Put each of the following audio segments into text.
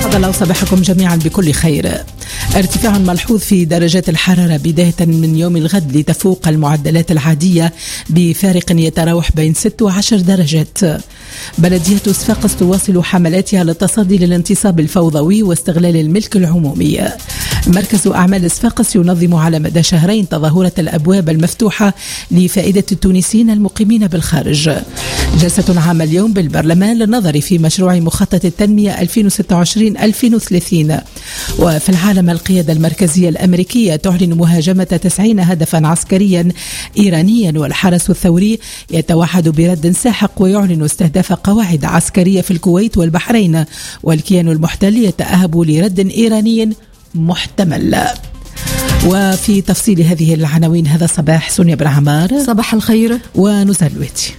أسعد الله صباحكم جميعا بكل خير. ارتفاع ملحوظ في درجات الحرارة بداية من يوم الغد لتفوق المعدلات العادية بفارق يتراوح بين 6 و10 درجات. بلدية صفاقس تواصل حملاتها للتصدي للانتصاب الفوضوي واستغلال الملك العمومي. مركز أعمال صفاقس ينظم على مدى شهرين تظاهرة الأبواب المفتوحة لفائدة التونسيين المقيمين بالخارج. جلسة عامة اليوم بالبرلمان للنظر في مشروع مخطط التنمية 2026-2030. وفي العالم القيادة المركزية الأمريكية تعلن مهاجمة 90 هدفا عسكريا إيرانيا، والحرس الثوري يتوحد برد ساحق ويعلن استهداف قواعد عسكرية في الكويت والبحرين، والكيان المحتل يتأهب لرد إيراني محتمل. وفي تفصيل هذه العناوين هذا الصباح سونيا بن عمار. صباح الخير. ونزال لويتي.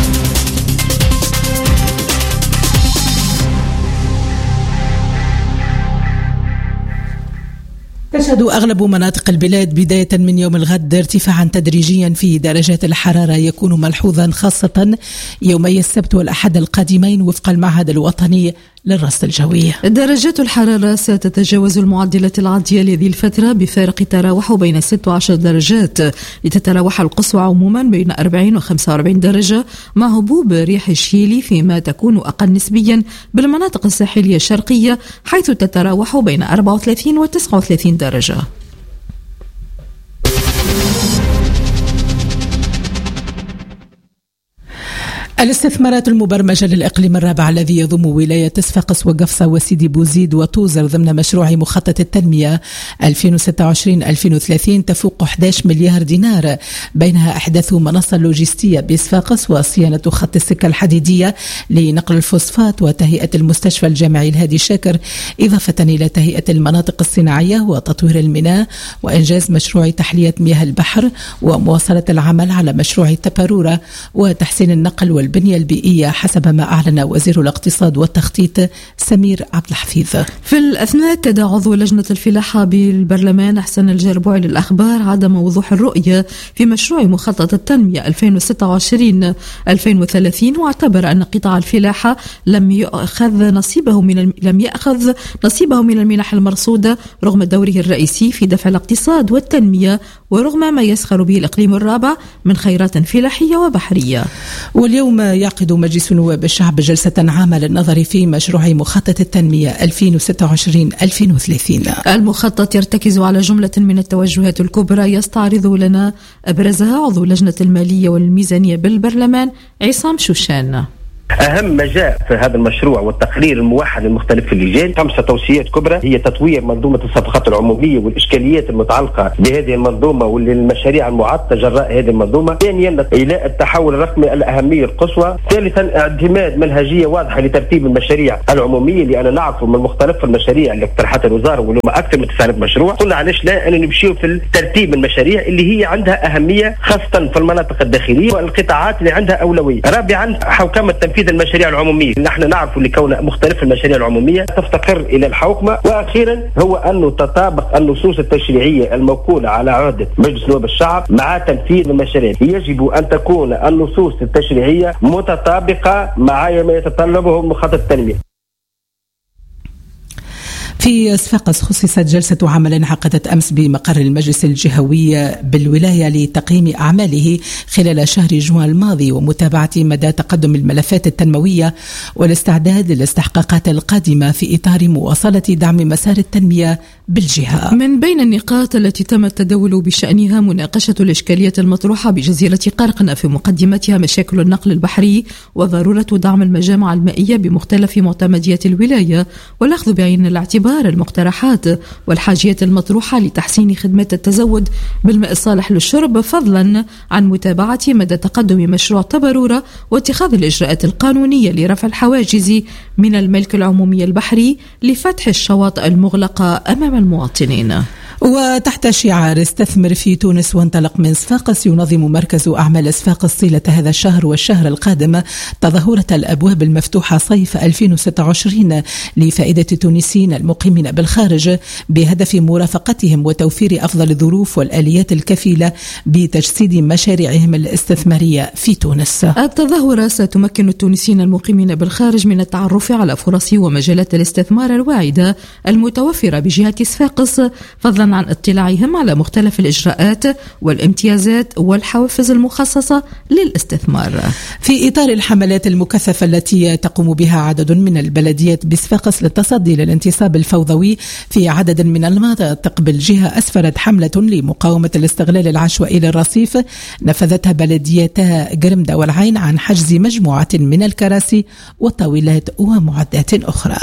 تشهد أغلب مناطق البلاد بداية من يوم الغد ارتفاعا تدريجيا في درجات الحرارة يكون ملحوظا خاصة يومي السبت والأحد القادمين وفق المعهد الوطني للرصد الجوي. درجات الحرارة ستتجاوز المعدلات العادية لهذه الفترة بفارق تراوح بين 6 و10 درجات، لتتراوح القصوى عموما بين 40 و 45 درجة مع هبوب ريح الشيلي، فيما تكون أقل نسبيا بالمناطق الساحلية الشرقية حيث تتراوح بين 34 و 39 درجة. الاستثمارات المبرمجة للإقليم الرابع الذي يضم ولاية صفاقس وقفصة وسيدي بوزيد وطوزر ضمن مشروع مخطط التنمية 2026-2030 تفوق 11 مليار دينار، بينها إحداث منصة لوجستية بصفاقس وصيانة خط السكة الحديدية لنقل الفوسفات وتهيئة المستشفى الجامعي الهادي شاكر، إضافة إلى تهيئة المناطق الصناعية وتطوير الميناء وإنجاز مشروع تحلية مياه البحر ومواصلة العمل على مشروع التبارورة وتحسين النقل والبنية البيئية حسب ما أعلن وزير الاقتصاد والتخطيط سمير عبد الحفيظ. في الأثناء كاد عضو لجنة الفلاحة بالبرلمان حسن الجربوعي للأخبار عدم وضوح الرؤية في مشروع مخطط التنمية 2026-2030، واعتبر أن قطاع الفلاحة لم يأخذ نصيبه من المنح المرصودة رغم دوره الرئيسي في دفع الاقتصاد والتنمية ورغم ما يسخر به الإقليم الرابع من خيرات فلاحية وبحرية. واليوم يعقد مجلس نواب الشعب جلسة عامة للنظر في مشروع مخطط التنمية 2026-2030. المخطط يرتكز على جملة من التوجهات الكبرى يستعرض لنا أبرزها عضو لجنة المالية والميزانية بالبرلمان عصام شوشان. أهم ما جاء في هذا المشروع والتقرير الموحد المختلف في اللجان 5 توصيات كبرى، هي تطوير منظومة الصفقات العمومية والإشكاليات المتعلقة بهذه المنظومة والمشاريع المعطلة جراء هذه المنظومة. ثانيا إلى التحول الرقمي الأهمية القصوى. ثالثا اعتماد منهجية واضحة لترتيب المشاريع العمومية، لأن نعرف من مختلف المشاريع اللي اقترحتها الوزارة واللي هم أكثر من 900 مشروع، قلنا علاش لا أن نمشيو في ترتيب المشاريع اللي هي عندها أهمية خاصة في المناطق الداخلية والقطاعات اللي عندها أولوية. رابعا حوكمة تنفيذ المشاريع العمومية، نحن نعرف لكون مختلف المشاريع العمومية تفتقر إلى الحوكمة. وأخيرا هو أنه تطابق النصوص التشريعية الموكولة على عهدة مجلس نواب الشعب مع تنفيذ المشاريع. يجب أن تكون النصوص التشريعية متطابقة مع ما يتطلبه مخطط التنمية. في صفاقس خصصت جلسة عمل انعقدت أمس بمقر المجلس الجهوي بالولاية لتقييم أعماله خلال شهر جوان الماضي ومتابعة مدى تقدم الملفات التنموية والاستعداد للاستحقاقات القادمة في إطار مواصلة دعم مسار التنمية بالجهة. من بين النقاط التي تم التداول بشأنها مناقشة الإشكاليات المطروحة بجزيرة قرقنة، في مقدمتها مشاكل النقل البحري وضرورة دعم المجامع المائية بمختلف معتمديات الولاية، والأخذ بعين الاعتبار المقترحات والحاجيات المطروحة لتحسين خدمات التزود بالماء الصالح للشرب، فضلا عن متابعة مدى تقدم مشروع تبارورة واتخاذ الإجراءات القانونية لرفع الحواجز من الملك العمومي البحري لفتح الشواطئ المغلقة أمام المواطنين. وتحت شعار استثمر في تونس وانطلق من صفاقس، ينظم مركز أعمال صفاقس طيلة هذا الشهر والشهر القادم تظاهرة الأبواب المفتوحة صيف 2026 لفائدة التونسيين المقيمين بالخارج، بهدف مرافقتهم وتوفير أفضل الظروف والآليات الكفيلة بتجسيد مشاريعهم الاستثمارية في تونس. التظاهرة ستمكن التونسيين المقيمين بالخارج من التعرف على فرص ومجالات الاستثمار الواعدة المتوفرة بجهة صفاقس، فضلا عن اطلاعهم على مختلف الإجراءات والامتيازات والحوافز المخصصة للاستثمار. في إطار الحملات المكثفة التي تقوم بها عدد من البلديات بصفاقس للتصدي للانتصاب الفوضوي في عدد من المناطق بالجهة، أسفرت حملة لمقاومة الاستغلال العشوائي للرصيف نفذتها بلديتا قرمدة والعين عن حجز مجموعة من الكراسي والطاولات ومعدات أخرى.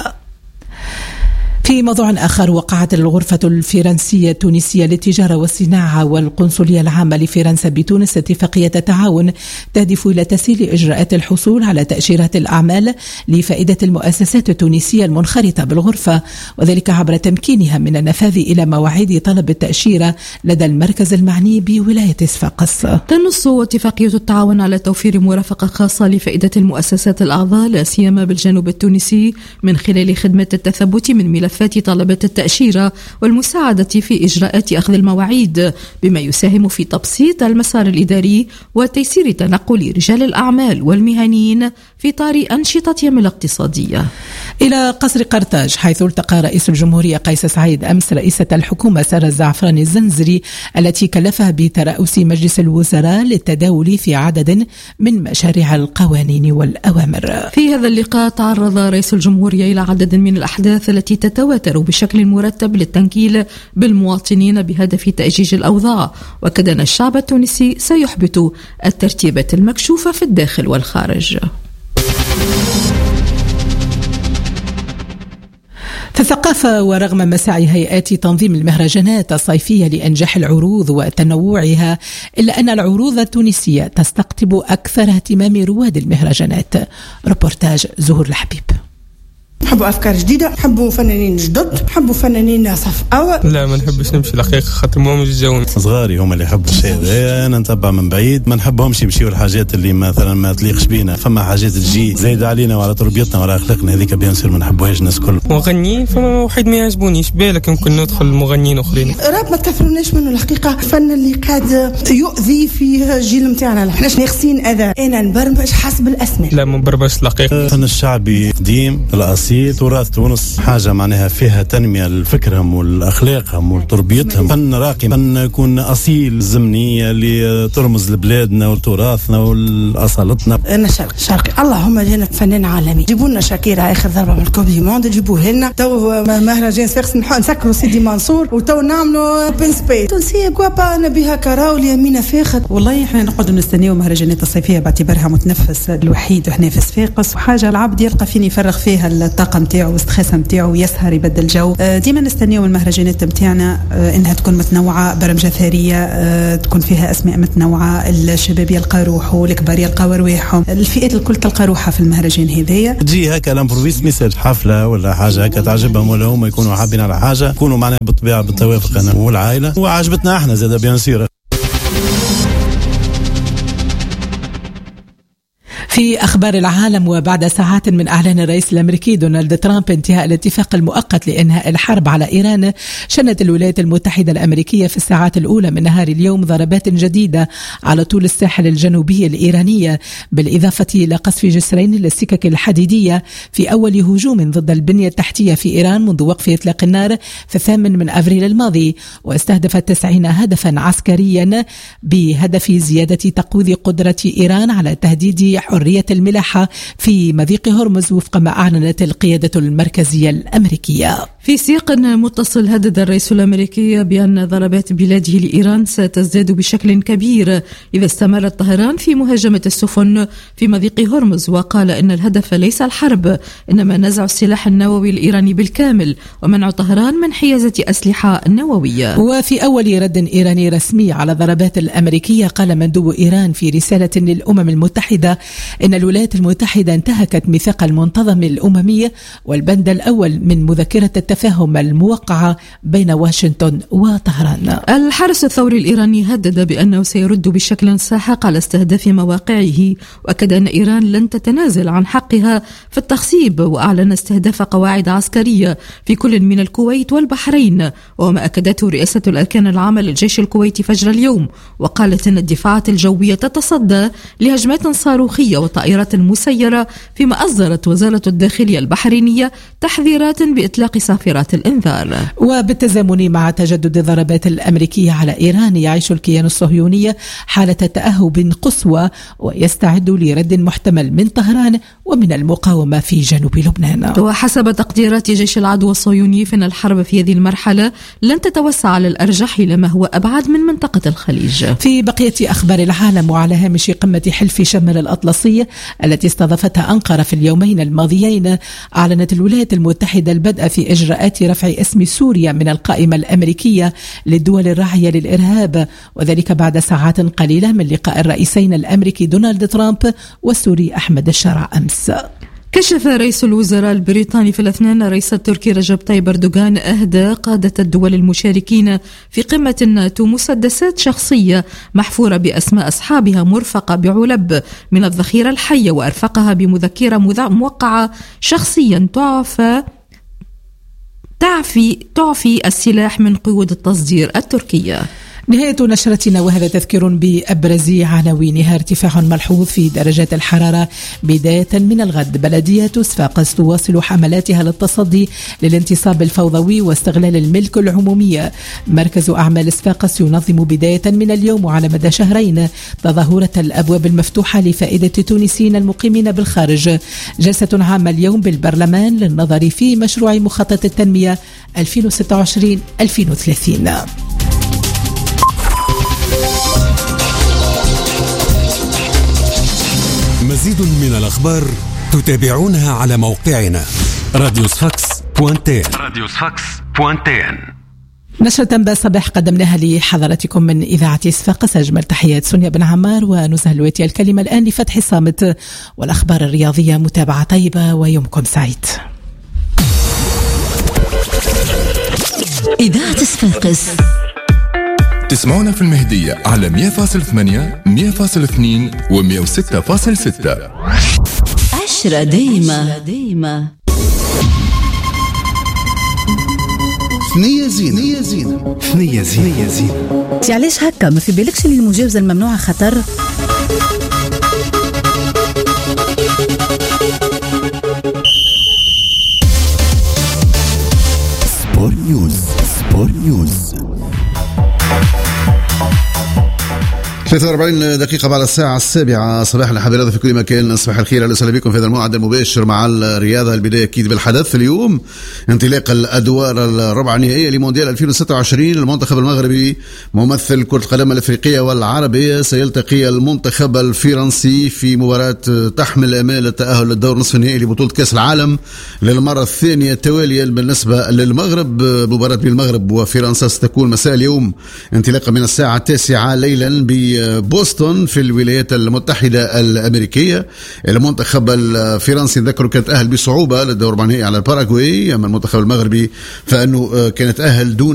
في موضوع آخر، وقعت الغرفة الفرنسية التونسية للتجارة والصناعة والقنصلية العامة لفرنسا بتونس اتفاقية تعاون تهدف إلى تسهيل إجراءات الحصول على تأشيرات الأعمال لفائدة المؤسسات التونسية المنخرطة بالغرفة، وذلك عبر تمكينها من النفاذ إلى مواعيد طلب التأشيرة لدى المركز المعني بولاية صفاقس. تنص اتفاقية التعاون على توفير مرافقة خاصة لفائدة المؤسسات الأعضاء لا سيما بالجنوب التونسي من خلال خدمة التثبت من ملف طلبة التأشيرة والمساعدة في إجراءات أخذ المواعيد، بما يساهم في تبسيط المسار الإداري وتيسير تنقل رجال الأعمال والمهنيين في إطار أنشطتهم الاقتصادية. إلى قصر قرطاج، حيث التقى رئيس الجمهورية قيس سعيد أمس رئيسة الحكومة سارة الزعفراني الزنزري التي كلفها بترأس مجلس الوزراء للتداول في عدد من مشاريع القوانين والأوامر. في هذا اللقاء تعرض رئيس الجمهورية إلى عدد من الأحداث التي تتواتر بشكل مرتب للتنكيل بالمواطنين بهدف تأجيج الأوضاع، وكذا أن الشعب التونسي سيحبط الترتيبات المكشوفة في الداخل والخارج. في الثقافة، ورغم مساعي هيئات تنظيم المهرجانات الصيفية لإنجاح العروض وتنوعها، إلا أن العروض التونسية تستقطب أكثر اهتمام رواد المهرجانات. ريبورتاج زهور الحبيب. نحبوا أفكار جديدة، نحبوا فنانين جدد، نحبوا فنانين صفقة. لا، ما نحبش نمشي الحقيقة خاطر ما همش جاوني. صغاري هم اللي يحبوا الشيء هذا، أنا نتبع من بعيد، ما نحبهمش يمشيوا الحاجات اللي مثلا ما تليقش بينا. فما حاجات تجي زايدة علينا وعلى تربيتنا وعلى أخلاقنا، هذيك بيان سير ما نحبوهاش الناس كل. مغنيين فما واحد ما يعجبونيش، بالك يمكن ندخل مغنيين أخرين. راب ما تكثروناش منه الحقيقة، فن اللي قاعد يؤذي في الجيل متاعنا، احناش ناقصين أذى. أنا نبرمج حسب الأسماء. لا، ما نبرمجش الحقيقة. الفن الشعبي قديم الأصيل تراث تونس، حاجة معناها فيها تنمية لفكرهم والأخلاقهم وتربيتهم. فن راقي، فن يكون أصيل زمنية اللي ترمز لبلادنا وتراثنا والأصالتنا. أنا شرقي اللهم جينا فنان عالمي، جيبوا لنا شاكيرا آخر ضربة من الكوب دي موند، جيبوه لنا. تو مهرجان صفاقس نسكروا سيدي منصور وتو نعملوا بنسبي تونسية كوابا نبيها كراو اليمينة فاخر. والله احنا نقعدوا نستنيو مهرجانات الصيفية باعتبارها متنفس الوحيد وحنا في صفاقس، وحاجة العبد يلقى فين يفرغ فيها الطاقة نتاعو واستخاسة نتاعو، يسهر يبدل جو. ديما نستنيو المهرجانات نتاعنا انها تكون متنوعة، برمجة ثرية، تكون فيها اسماء متنوعة، الشباب يلقى روحه، الكبار يلقى رواحهم، الفئات الكل تلقى روحها في المهرجان هذايا. تجي هكا لامبروفيس ميساج حفلة ولا حاجة هكا تعجبهم ولا هم يكونوا حابين على حاجة، يكونوا معنا بالطبيعة بالتوافق أنا والعائلة، وعجبتنا احنا زاد بيان سير. في أخبار العالم، وبعد ساعات من إعلان الرئيس الأمريكي دونالد ترامب انتهاء الاتفاق المؤقت لإنهاء الحرب على إيران، شنت الولايات المتحدة الأمريكية في الساعات الأولى من نهار اليوم ضربات جديدة على طول الساحل الجنوبي الإيرانية، بالإضافة إلى قصف جسرين للسكك الحديدية في أول هجوم ضد البنية التحتية في إيران منذ وقف إطلاق النار في 8 أبريل الماضي، واستهدفت 90 هدفا عسكريا بهدف زيادة تقويض قدرة إيران على تهديد حرية الملاحة في مضيق هرمز، وفق ما أعلنت القيادة المركزية الأمريكية. في سياق متصل، هدد الرئيس الأمريكي بأن ضربات بلاده لإيران ستزداد بشكل كبير إذا استمرت طهران في مهاجمة السفن في مضيق هرمز، وقال إن الهدف ليس الحرب إنما نزع السلاح النووي الإيراني بالكامل ومنع طهران من حيازة أسلحة نووية. وفي أول رد إيراني رسمي على ضربات الأمريكية، قال مندوب إيران في رسالة للأمم المتحدة إن الولايات المتحدة انتهكت ميثاق المنتظم الأممي والبند الأول من مذكرة التفاهم الموقعة بين واشنطن وطهران. الحرس الثوري الإيراني هدد بأنه سيرد بشكل ساحق على استهداف مواقعه، وأكد أن إيران لن تتنازل عن حقها في التخصيب، وأعلن استهداف قواعد عسكرية في كل من الكويت والبحرين، وما أكدته رئاسة الأركان العامة للجيش الكويتي فجر اليوم، وقالت أن الدفاعات الجوية تتصدى لهجمات صاروخية وطائرات مسيرة، فيما أصدرت وزارة الداخلية البحرينية تحذيرات بإطلاق صافرات الإنذار. وبالتزامن مع تجدد الضربات الأمريكية على إيران، يعيش الكيان الصهيوني حالة تأهب قصوى ويستعد لرد محتمل من طهران ومن المقاومة في جنوب لبنان. وحسب تقديرات جيش العدو الصهيوني فإن الحرب في هذه المرحلة لن تتوسع على الأرجح إلى ما هو أبعد من منطقة الخليج. في بقية أخبار العالم، وعلى هامش قمة حلف شمال الأطلسي التي استضافتها أنقرة في اليومين الماضيين، أعلنت الولايات المتحدة البدء في إجراءات رفع اسم سوريا من القائمة الأمريكية للدول الراعية للإرهاب، وذلك بعد ساعات قليلة من لقاء الرئيسين الأمريكي دونالد ترامب والسوري أحمد الشرع أمس. كشف رئيس الوزراء البريطاني في الاثنين الرئيس التركي رجب طيب أردوغان أهدى قادة الدول المشاركين في قمة الناتو مسدسات شخصية محفورة بأسماء أصحابها مرفقة بعلب من الذخيرة الحية، وأرفقها بمذكرة موقعة شخصيا تعفي السلاح من قيود التصدير التركية. نهاية نشرتنا، وهذا تذكير بأبرز عناوينها. ارتفاع ملحوظ في درجات الحرارة بداية من الغد. بلدية صفاقس تواصل حملاتها للتصدي للانتصاب الفوضوي واستغلال الملك العمومي. مركز أعمال صفاقس ينظم بداية من اليوم وعلى مدى شهرين تظاهرة الأبواب المفتوحة لفائدة التونسيين المقيمين بالخارج. جلسة عامة اليوم بالبرلمان للنظر في مشروع مخطط التنمية 2026-2030. مزيد من الأخبار تتابعونها على موقعنا radiosfax.tn. نشرة بالصباح قدمناها لحضراتكم من إذاعة صفاقس. أجمل تحيات سونيا بن عمار ونزهة الويتي. الكلمة الآن لفتح الصامت والأخبار الرياضية. متابعة طيبة ويومكم سعيد. إذاعة صفاقس تسمعونا في المهدية على 100.8 100.2 و106.6. 10 دايما ثنية زينة. علاش هكا؟ ما في بالكش اللي المجاوزة الممنوعة خطر؟ سبور نيوز 43 دقيقة بعد الساعة 7 صباحا لحبايبنا في كل مكان. صباح الخير، أهلا وسهلا بكم في هذا الموعد المباشر مع الرياضة. البداية أكيد بالحدث اليوم، انطلاق الأدوار الربع النهائية لمونديال 2026. المنتخب المغربي ممثل كرة القدم الأفريقية والعربية سيلتقي المنتخب الفرنسي في مباراة تحمل أمال التأهل للدور نصف النهائي لبطولة كأس العالم للمرة الثانية تواليا بالنسبة للمغرب. مباراة بين المغرب وفرنسا ستكون مساء اليوم انطلاقا من الساعة 9 ليلا بوسطن في الولايات المتحدة الأمريكية. المنتخب الفرنسي ذكروا كان تأهل بصعوبة للدور الربع النهائي على الباراغواي، أما المنتخب المغربي فإنه كان تأهل دون